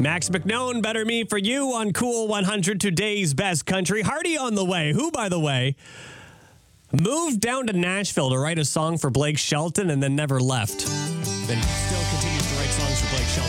Max McKnone, Better Me for You on Cool 100, today's best country. Hardy on the way, who, by the way, moved down to Nashville to write a song for Blake Shelton and then never left. Then still continues to write songs for Blake Shelton.